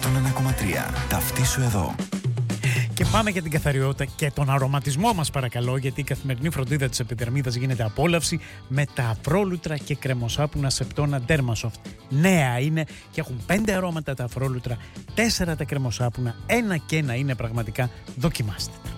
101,3. Ταυτίσου εδώ. Και πάμε για την καθαριότητα και τον αρωματισμό μας, παρακαλώ, γιατί η καθημερινή φροντίδα της επιδερμίδας γίνεται απόλαυση με τα αφρόλουτρα και κρεμοσάπουνα Septona Dermasoft. Νέα είναι και έχουν 5 αρώματα τα αφρόλουτρα, 4 τα κρεμοσάπουνα, 1 και 1 είναι πραγματικά. Δοκιμάστε τα.